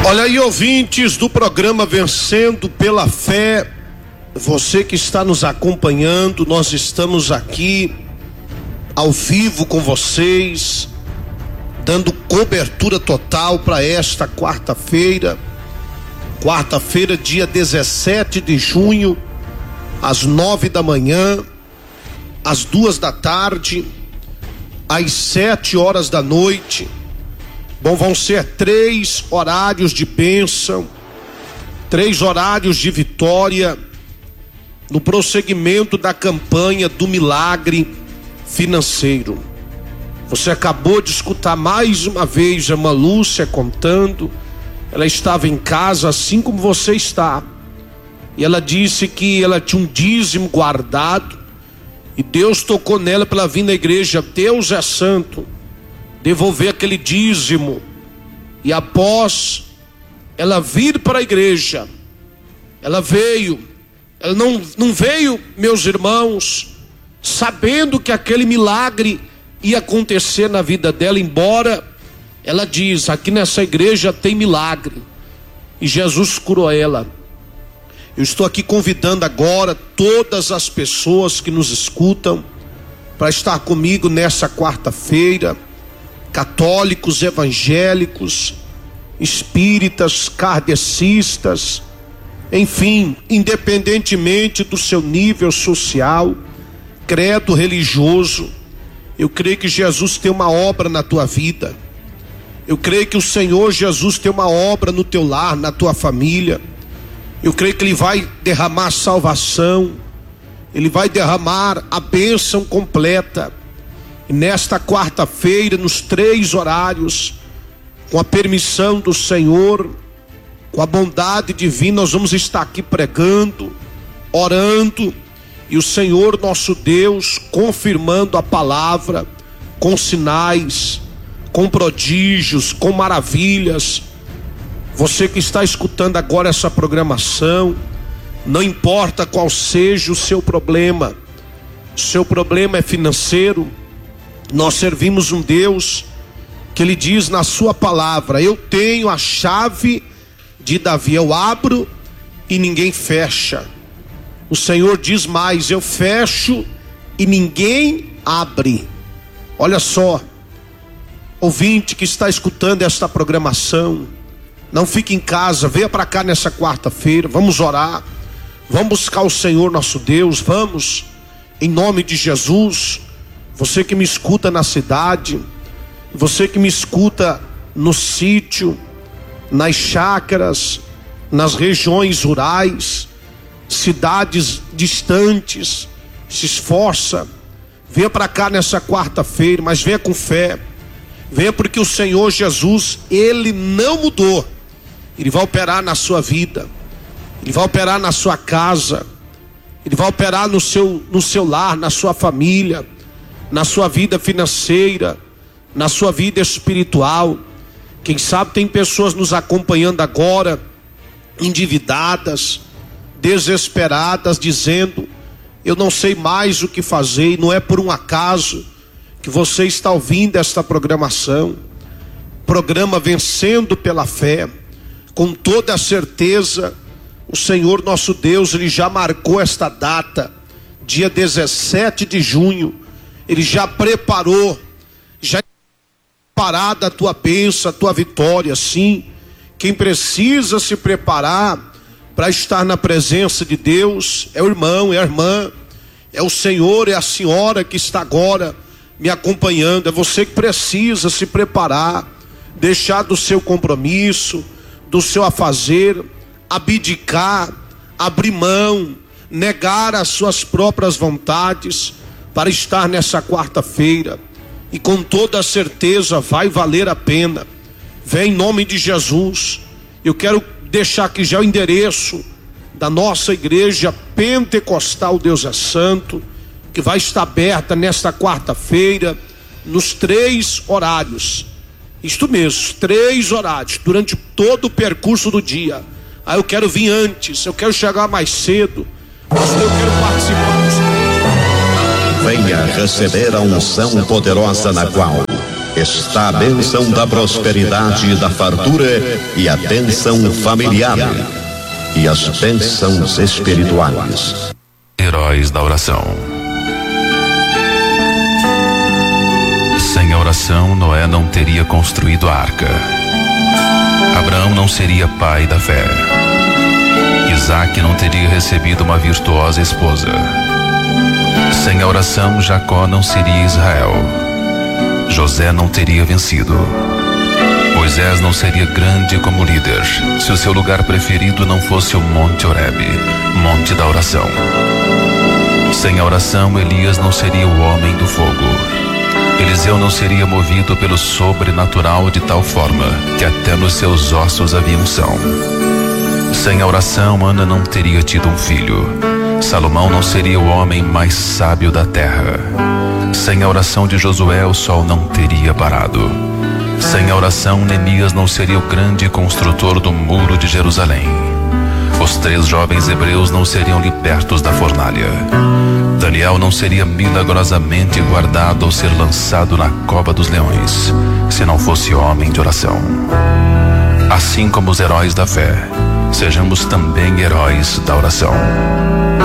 Olha aí, ouvintes do programa Vencendo pela Fé, você que está nos acompanhando, nós estamos aqui ao vivo com vocês, dando cobertura total para esta quarta-feira, dia 17 de junho, às 9 da manhã, às 2 da tarde, às 7 horas da noite. Bom, vão ser 3 horários de bênção, 3 horários de vitória, no prosseguimento da campanha do milagre financeiro. Você acabou de escutar mais uma vez a irmã Lúcia contando. Ela estava em casa assim como você está, e ela disse que ela tinha um dízimo guardado, e Deus tocou nela para ela vir na igreja. Deus é santo, devolver aquele dízimo. E após ela vir para a igreja, ela veio. Ela não veio, meus irmãos, sabendo que aquele milagre ia acontecer na vida dela, embora ela diz: aqui nessa igreja tem milagre, e Jesus curou ela. Eu estou aqui convidando agora todas as pessoas que nos escutam para estar comigo nessa quarta-feira, católicos, evangélicos, espíritas, kardecistas, enfim, independentemente do seu nível social, credo religioso. Eu creio que Jesus tem uma obra na tua vida. Eu creio que o Senhor Jesus tem uma obra no teu lar, na tua família. Eu creio que Ele vai derramar salvação, Ele vai derramar a bênção completa. E nesta quarta-feira, nos 3 horários, com a permissão do Senhor, com a bondade divina, nós vamos estar aqui pregando, orando, e o Senhor nosso Deus confirmando a palavra, com sinais, com prodígios, com maravilhas. Você que está escutando agora essa programação, não importa qual seja o seu problema é financeiro, nós servimos um Deus que Ele diz na sua palavra: eu tenho a chave de Davi, eu abro e ninguém fecha. O Senhor diz mais: eu fecho e ninguém abre. Olha só, ouvinte que está escutando esta programação, não fique em casa, venha para cá nessa quarta-feira, vamos orar, vamos buscar o Senhor nosso Deus, vamos, em nome de Jesus. Você que me escuta na cidade, você que me escuta no sítio, nas chácaras, nas regiões rurais, cidades distantes, se esforça, venha para cá nessa quarta-feira, mas venha com fé, venha porque o Senhor Jesus, Ele não mudou. Ele vai operar na sua vida, Ele vai operar na sua casa, Ele vai operar no seu lar, na sua família, na sua vida financeira, na sua vida espiritual. Quem sabe tem pessoas nos acompanhando agora, endividadas, desesperadas, dizendo: eu não sei mais o que fazer. E não é por um acaso que você está ouvindo esta programação, programa Vencendo pela Fé. Com toda a certeza, o Senhor nosso Deus, Ele já marcou esta data, dia 17 de junho, Ele já preparou, já preparada a tua bênção, a tua vitória. Sim, quem precisa se preparar para estar na presença de Deus é o irmão, é a irmã, é o senhor, é a senhora que está agora me acompanhando. É você que precisa se preparar, deixar do seu compromisso, do seu afazer, abdicar, abrir mão, negar as suas próprias vontades para estar nessa quarta-feira. E com toda certeza vai valer a pena. Vem em nome de Jesus. Eu quero deixar aqui já o endereço da nossa igreja pentecostal Deus é Santo, que vai estar aberta nesta quarta-feira, nos 3 horários. Isto mesmo, 3 horários, durante todo o percurso do dia. Aí eu quero vir antes, eu quero chegar mais cedo, pastor, eu quero participar dos 3. Venha receber a unção poderosa na qual está a bênção da prosperidade e da fartura e a bênção familiar e as bênçãos espirituais. Heróis da oração. Sem a oração, Noé não teria construído a arca. Abraão não seria pai da fé. Isaac não teria recebido uma virtuosa esposa. Sem a oração, Jacó não seria Israel. José não teria vencido. Moisés não seria grande como líder se o seu lugar preferido não fosse o Monte Horebe, Monte da Oração. Sem a oração, Elias não seria o homem do fogo. Eliseu não seria movido pelo sobrenatural de tal forma que até nos seus ossos havia unção. Sem a oração, Ana não teria tido um filho. Salomão não seria o homem mais sábio da terra. Sem a oração de Josué, o sol não teria parado. Sem a oração, Neemias não seria o grande construtor do muro de Jerusalém. Os 3 jovens hebreus não seriam libertos da fornalha. Daniel não seria milagrosamente guardado ao ser lançado na cova dos leões, se não fosse homem de oração. Assim como os heróis da fé, sejamos também heróis da oração.